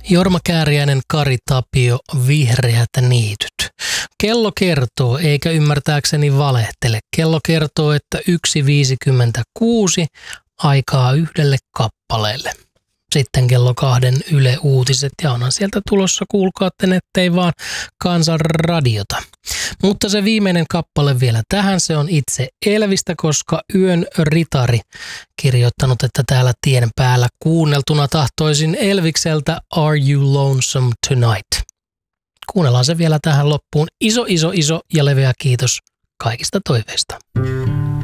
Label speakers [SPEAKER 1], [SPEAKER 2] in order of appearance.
[SPEAKER 1] Jorma Kääriäinen, Kari Tapio, Vihreät niityt. Kello kertoo, eikä ymmärtääkseni valehtele. Kello kertoo, että 1.56 aikaa yhdelle kappaleelle. Sitten kello 2 Yle Uutiset ja onhan sieltä tulossa, kuulkaatte, ettei vaan Kansanradiota. Mutta se viimeinen kappale vielä tähän, se on itse Elvistä, koska Yön Ritari kirjoittanut, että täällä tien päällä kuunneltuna tahtoisin Elvikseltä Are You Lonesome Tonight? Kuunnellaan se vielä tähän loppuun. Iso ja leveä kiitos kaikista toiveista.